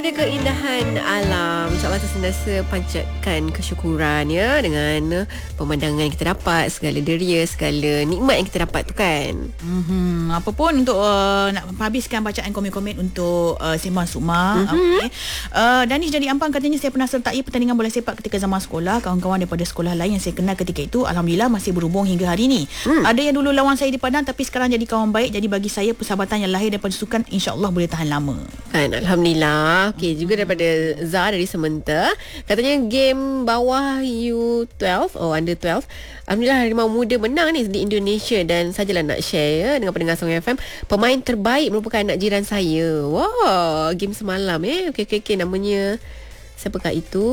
Ada keindahan alam, insyaAllah senantiasa panjatkan kesyukuran ya, dengan pemandangan yang kita dapat, segala deria, segala nikmat yang kita dapat tu kan. Apa pun untuk nak habiskan bacaan komen-komen untuk Sembang Sukma. Okay. Danish dari Ampang katanya, saya pernah sertai pertandingan bola sepak ketika zaman sekolah. Kawan-kawan daripada sekolah lain yang saya kenal ketika itu, Alhamdulillah masih berhubung hingga hari ini. Ada yang dulu lawan saya di Padang tapi sekarang jadi kawan baik. Jadi bagi saya persahabatan yang lahir daripada sukan insya-Allah boleh tahan lama. Kan, Alhamdulillah. Okey, juga daripada Zah dari Sementa. Katanya game bawah U12 under 12. Alhamdulillah Harimau Muda menang ni di Indonesia, dan sajalah nak share ya dengan pendengar Song FM. Pemain terbaik merupakan anak jiran saya. Wah, game semalam Okey, namanya siapakah itu?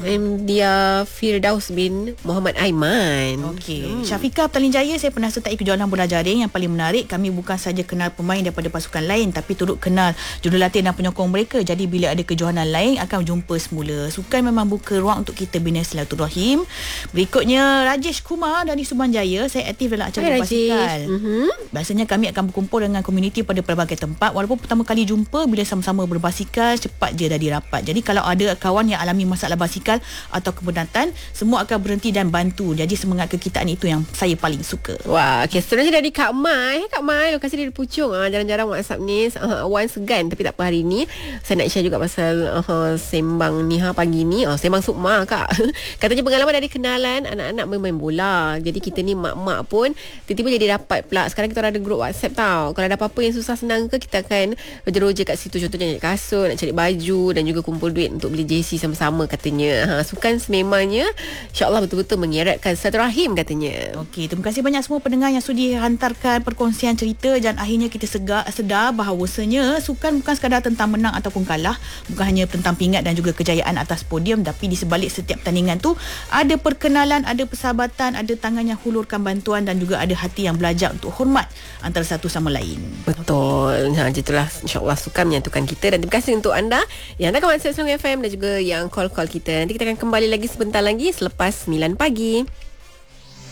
Dia Firdaus bin Muhammad Aiman. Okey. Syafiqah Petaling Jaya, saya pernah sertai kejohanan bola jaring. Yang paling menarik, kami bukan saja kenal pemain daripada pasukan lain, tapi turut kenal jurulatih dan penyokong mereka. Jadi bila ada kejohanan lain akan jumpa semula. Sukan memang buka ruang untuk kita bina silaturahim. Berikutnya Rajesh Kumar dari Subang Jaya, saya aktif dalam acara basikal. Biasanya kami akan berkumpul dengan komuniti pada pelbagai tempat. Walaupun pertama kali jumpa, bila sama-sama berbasikal cepat je dah dirapat. Jadi kalau ada kawan yang alami masalah basikal atau kepenatan, semua akan berhenti dan bantu. Jadi semangat kekitaan itu yang saya paling suka. Wah, okay, seterusnya dari Kak Mai. Kak Mai, lokasi dia di Puchong. Jarang-jarang WhatsApp ni. Wan segan, tapi tak apa, hari ni saya nak share juga pasal sembang ni pagi ni. Sembang Sukma Kak. Katanya pengalaman dari kenalan anak-anak bermain bola. Jadi kita ni mak-mak pun tiba-tiba jadi dapat pula. Sekarang kita orang ada grup WhatsApp tau. Kalau ada apa-apa yang susah senang ke, kita akan roja-roja kat situ. Contohnya nak kasut, nak cari baju, dan juga kumpul duit untuk beli JC sama-sama katanya. Sukan sememangnya insya-Allah betul-betul mengeratkan silaturahim katanya. Okey, terima kasih banyak semua pendengar yang sudi hantarkan perkongsian cerita, dan akhirnya kita sedar bahawasanya sukan bukan sekadar tentang menang ataupun kalah, bukan hanya tentang pingat dan juga kejayaan atas podium, tapi di sebalik setiap pertandingan tu ada perkenalan, ada persahabatan, ada tangan yang hulurkan bantuan, dan juga ada hati yang belajar untuk hormat antara satu sama lain. Betul. Itulah insya-Allah sukan menyatukan kita. Dan terima kasih untuk anda yang nak WhatsApp Song FM dan juga yang call-call kita. Nanti kita akan kembali lagi sebentar lagi selepas 9 pagi.